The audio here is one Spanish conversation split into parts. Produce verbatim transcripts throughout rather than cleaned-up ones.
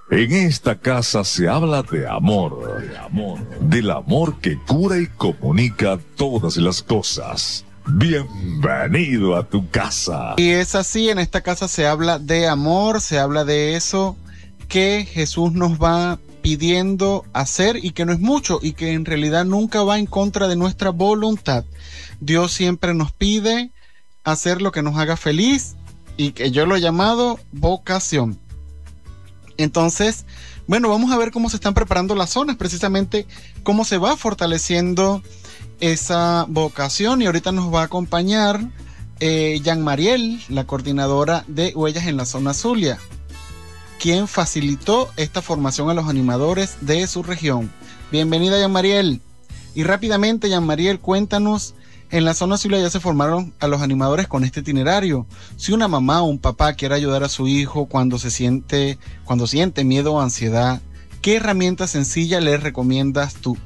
En esta casa se habla de amor, de amor, del amor que cura y comunica todas las cosas. Bienvenido a tu casa. Y es así, en esta casa se habla de amor, se habla de eso que Jesús nos va pidiendo hacer y que no es mucho y que en realidad nunca va en contra de nuestra voluntad. Dios siempre nos pide hacer lo que nos haga feliz y que yo lo he llamado vocación. Entonces, bueno, vamos a ver cómo se están preparando las zonas, precisamente cómo se va fortaleciendo esa vocación, y ahorita nos va a acompañar eh, Jean Mariel, la coordinadora de Huellas en la zona Zulia, quien facilitó esta formación a los animadores de su región. Bienvenida, Jean Mariel. Y rápidamente, Jean Mariel, cuéntanos, en la zona Zulia ya se formaron a los animadores con este itinerario. Si una mamá o un papá quiere ayudar a su hijo cuando se siente, cuando siente miedo o ansiedad, ¿qué herramienta sencilla le recomiendas tú?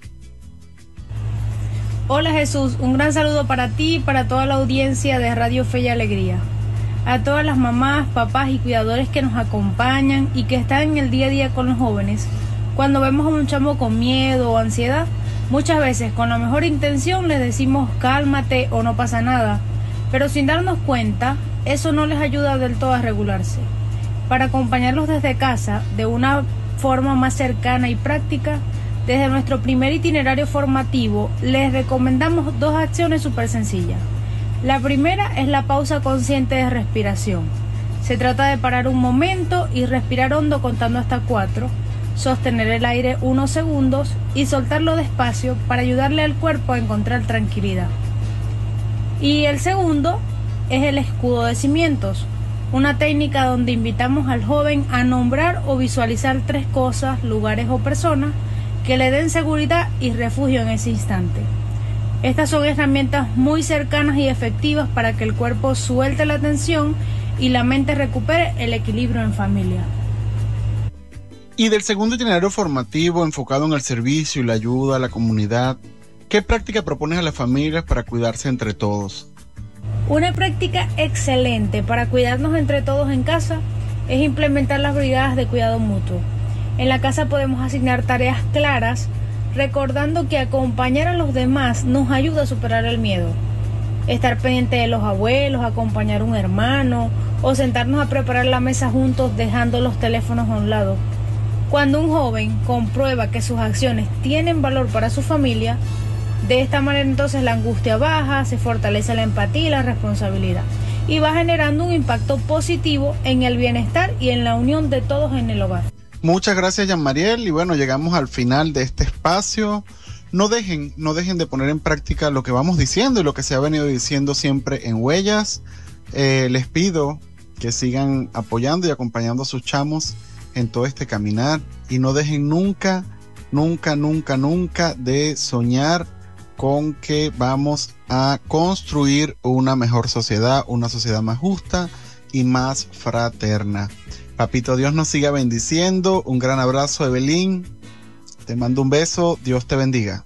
Hola Jesús, un gran saludo para ti y para toda la audiencia de Radio Fe y Alegría. A todas las mamás, papás y cuidadores que nos acompañan y que están en el día a día con los jóvenes. Cuando vemos a un chamo con miedo o ansiedad, muchas veces con la mejor intención les decimos cálmate o no pasa nada, pero sin darnos cuenta, eso no les ayuda del todo a regularse. Para acompañarlos desde casa, de una forma más cercana y práctica, desde nuestro primer itinerario formativo, les recomendamos dos acciones súper sencillas. La primera es la pausa consciente de respiración. Se trata de parar un momento y respirar hondo contando hasta cuatro, sostener el aire unos segundos y soltarlo despacio para ayudarle al cuerpo a encontrar tranquilidad. Y el segundo es el escudo de cimientos, una técnica donde invitamos al joven a nombrar o visualizar tres cosas, lugares o personas que le den seguridad y refugio en ese instante. Estas son herramientas muy cercanas y efectivas para que el cuerpo suelte la tensión y la mente recupere el equilibrio en familia. Y del segundo itinerario formativo enfocado en el servicio y la ayuda a la comunidad, ¿qué práctica propones a las familias para cuidarse entre todos? Una práctica excelente para cuidarnos entre todos en casa es implementar las brigadas de cuidado mutuo. En la casa podemos asignar tareas claras, recordando que acompañar a los demás nos ayuda a superar el miedo. Estar pendiente de los abuelos, acompañar a un hermano o sentarnos a preparar la mesa juntos dejando los teléfonos a un lado. Cuando un joven comprueba que sus acciones tienen valor para su familia, de esta manera entonces la angustia baja, se fortalece la empatía y la responsabilidad, y va generando un impacto positivo en el bienestar y en la unión de todos en el hogar. Muchas gracias, Jean Mariel, y bueno, llegamos al final de este espacio. No dejen, no dejen de poner en práctica lo que vamos diciendo y lo que se ha venido diciendo siempre en Huellas. Eh, les pido que sigan apoyando y acompañando a sus chamos en todo este caminar, y no dejen nunca, nunca, nunca, nunca de soñar con que vamos a construir una mejor sociedad, una sociedad más justa y más fraterna. Papito Dios nos siga bendiciendo. Un gran abrazo, Evelyn. Te mando un beso. Dios te bendiga.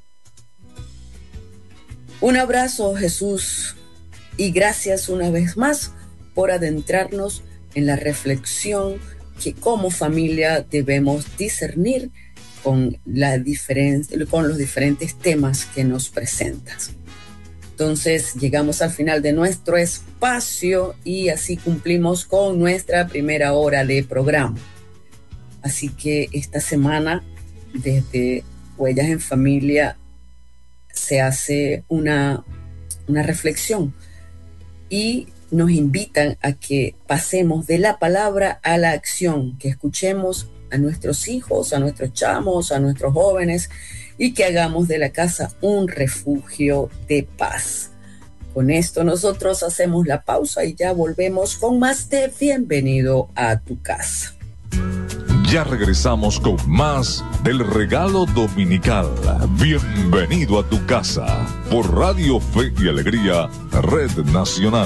Un abrazo, Jesús, y gracias una vez más por adentrarnos en la reflexión que como familia debemos discernir con, la diferen- con los diferentes temas que nos presentas. Entonces llegamos al final de nuestro espacio y así cumplimos con nuestra primera hora de programa. Así que esta semana desde Huellas en Familia se hace una, una reflexión y nos invitan a que pasemos de la palabra a la acción, que escuchemos a nuestros hijos, a nuestros chamos, a nuestros jóvenes, y que hagamos de la casa un refugio de paz. Con esto nosotros hacemos la pausa y ya volvemos con más de Bienvenido a tu casa. Ya regresamos con más del regalo dominical. Bienvenido a tu casa por Radio Fe y Alegría, Red Nacional.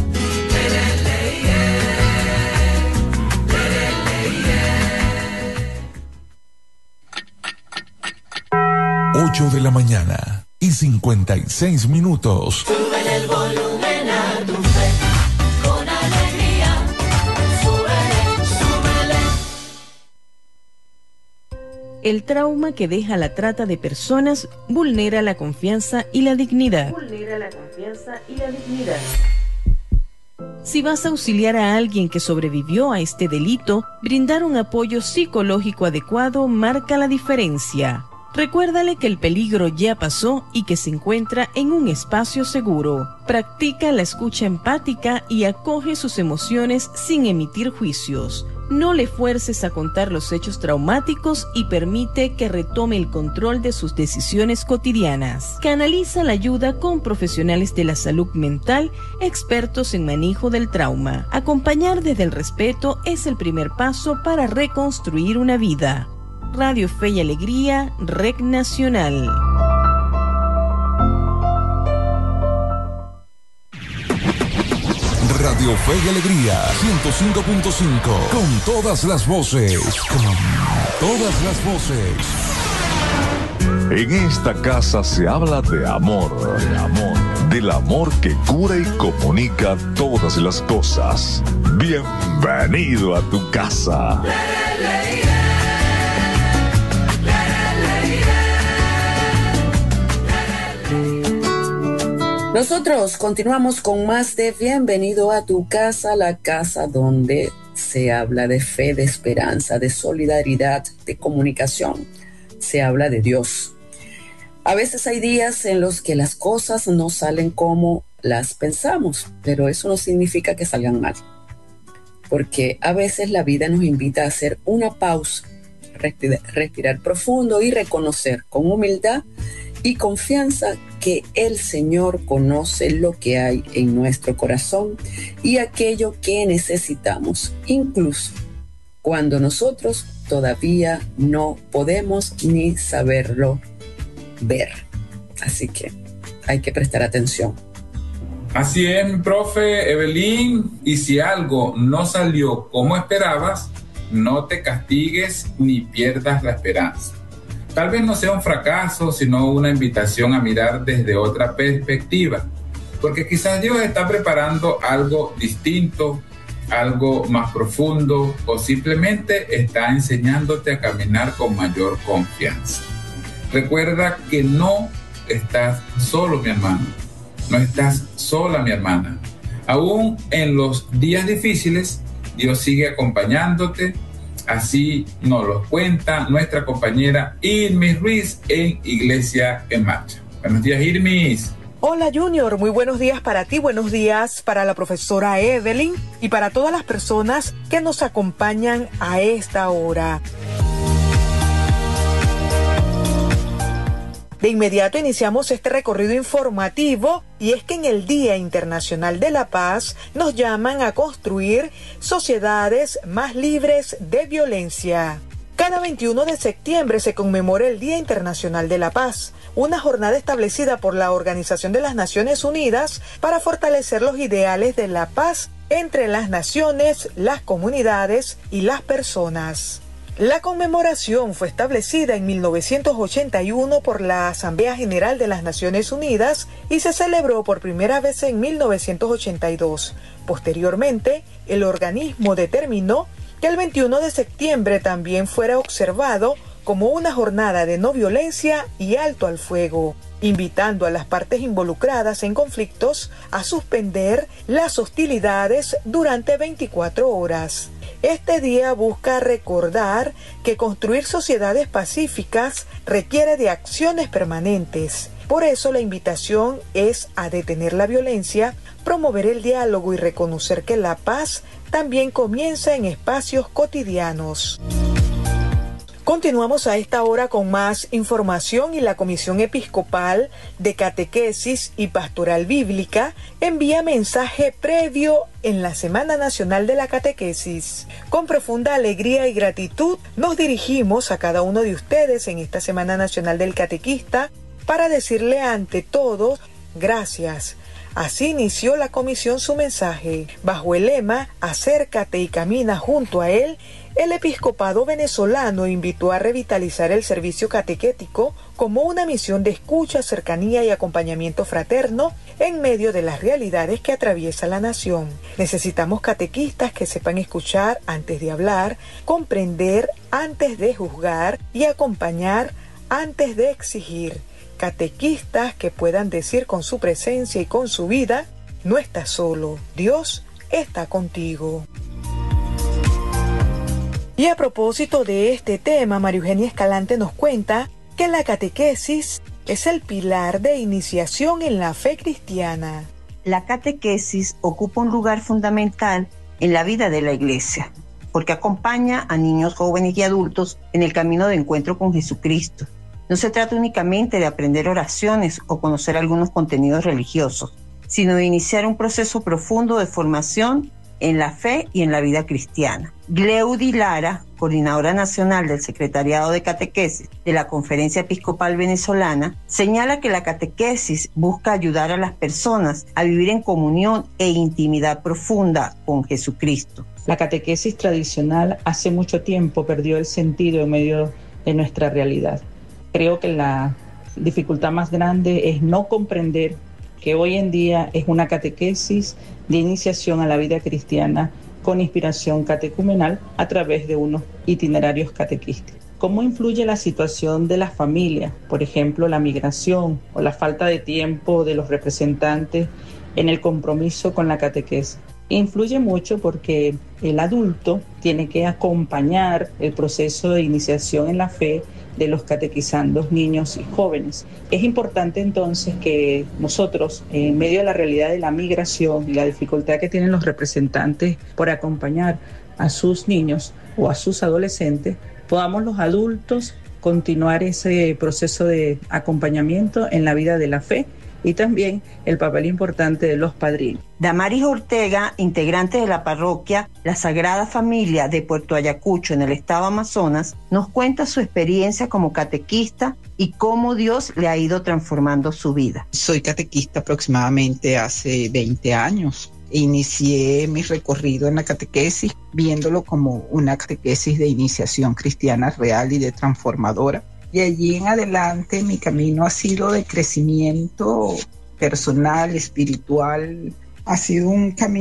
ocho de la mañana y cincuenta y seis minutos. Sube el volumen a tu fe, con alegría. Súbele, súbele. El trauma que deja la trata de personas vulnera la confianza y la dignidad. Vulnera la confianza y la dignidad. Si vas a auxiliar a alguien que sobrevivió a este delito, brindar un apoyo psicológico adecuado marca la diferencia. Recuérdale que el peligro ya pasó y que se encuentra en un espacio seguro. Practica la escucha empática y acoge sus emociones sin emitir juicios. No le fuerces a contar los hechos traumáticos y permite que retome el control de sus decisiones cotidianas. Canaliza la ayuda con profesionales de la salud mental, expertos en manejo del trauma. Acompañar desde el respeto es el primer paso para reconstruir una vida. Radio Fe y Alegría, Red Nacional. Radio Fe y Alegría, ciento cinco punto cinco, con todas las voces, con todas las voces. En esta casa se habla de amor, de amor, del amor que cura y comunica todas las cosas. Bienvenido a tu casa. Nosotros continuamos con más de Bienvenido a tu casa, la casa donde se habla de fe, de esperanza, de solidaridad, de comunicación. Se habla de Dios. A veces hay días en los que las cosas no salen como las pensamos, pero eso no significa que salgan mal. Porque a veces la vida nos invita a hacer una pausa, respirar, respirar profundo y reconocer con humildad y confianza que el Señor conoce lo que hay en nuestro corazón y aquello que necesitamos, incluso cuando nosotros todavía no podemos ni saberlo ver. Así que hay que prestar atención. Así es, mi profe Evelyn, y si algo no salió como esperabas, no te castigues ni pierdas la esperanza. Tal vez no sea un fracaso, sino una invitación a mirar desde otra perspectiva, porque quizás Dios está preparando algo distinto, algo más profundo, o simplemente está enseñándote a caminar con mayor confianza. Recuerda que no estás solo, mi hermano, no estás sola, mi hermana. Aún en los días difíciles, Dios sigue acompañándote. Así nos lo cuenta nuestra compañera Irmis Ruiz en Iglesia en Marcha. Buenos días, Irmis. Hola, Junior. Muy buenos días para ti, buenos días para la profesora Evelyn y para todas las personas que nos acompañan a esta hora. De inmediato iniciamos este recorrido informativo y es que en el Día Internacional de la Paz nos llaman a construir sociedades más libres de violencia. Cada veintiuno de septiembre se conmemora el Día Internacional de la Paz, una jornada establecida por la Organización de las Naciones Unidas para fortalecer los ideales de la paz entre las naciones, las comunidades y las personas. La conmemoración fue establecida en mil novecientos ochenta y uno por la Asamblea General de las Naciones Unidas y se celebró por primera vez en mil novecientos ochenta y dos. Posteriormente, el organismo determinó que el veintiuno de septiembre también fuera observado como una jornada de no violencia y alto al fuego, invitando a las partes involucradas en conflictos a suspender las hostilidades durante veinticuatro horas. Este día busca recordar que construir sociedades pacíficas requiere de acciones permanentes. Por eso la invitación es a detener la violencia, promover el diálogo y reconocer que la paz también comienza en espacios cotidianos. Continuamos a esta hora con más información y la Comisión Episcopal de Catequesis y Pastoral Bíblica envía mensaje previo en la Semana Nacional de la Catequesis. Con profunda alegría y gratitud nos dirigimos a cada uno de ustedes en esta Semana Nacional del Catequista para decirle ante todo gracias. Así inició la comisión su mensaje, bajo el lema Acércate y camina junto a él. el episcopado venezolano invitó a revitalizar el servicio catequético como una misión de escucha, cercanía y acompañamiento fraterno en medio de las realidades que atraviesa la nación. Necesitamos catequistas que sepan escuchar antes de hablar, comprender antes de juzgar y acompañar antes de exigir. Catequistas que puedan decir con su presencia y con su vida: no estás solo, Dios está contigo. Y a propósito de este tema, María Eugenia Escalante nos cuenta que la catequesis es el pilar de iniciación en la fe cristiana. La catequesis ocupa un lugar fundamental en la vida de la Iglesia, porque acompaña a niños, jóvenes y adultos en el camino de encuentro con Jesucristo. No se trata únicamente de aprender oraciones o conocer algunos contenidos religiosos, sino de iniciar un proceso profundo de formación en la fe y en la vida cristiana. Gleudi Lara, coordinadora nacional del Secretariado de Catequesis de la Conferencia Episcopal Venezolana, señala que la catequesis busca ayudar a las personas a vivir en comunión e intimidad profunda con Jesucristo. La catequesis tradicional hace mucho tiempo perdió el sentido en medio de nuestra realidad. Creo que la dificultad más grande es no comprender que hoy en día es una catequesis de iniciación a la vida cristiana con inspiración catecumenal a través de unos itinerarios catequísticos. ¿Cómo influye la situación de las familias, por ejemplo, la migración o la falta de tiempo de los representantes en el compromiso con la catequesis? Influye mucho porque el adulto tiene que acompañar el proceso de iniciación en la fe de los catequizandos niños y jóvenes. Es importante entonces que nosotros, en medio de la realidad de la migración y la dificultad que tienen los representantes por acompañar a sus niños o a sus adolescentes, podamos los adultos continuar ese proceso de acompañamiento en la vida de la fe y también el papel importante de los padrinos. Damaris Ortega, integrante de la parroquia La Sagrada Familia de Puerto Ayacucho en el estado Amazonas, nos cuenta su experiencia como catequista y cómo Dios le ha ido transformando su vida. Soy catequista aproximadamente hace veinte años. Inicié mi recorrido en la catequesis viéndolo como una catequesis de iniciación cristiana real y de transformadora. Y allí en adelante mi camino ha sido de crecimiento personal, espiritual. Ha sido un camino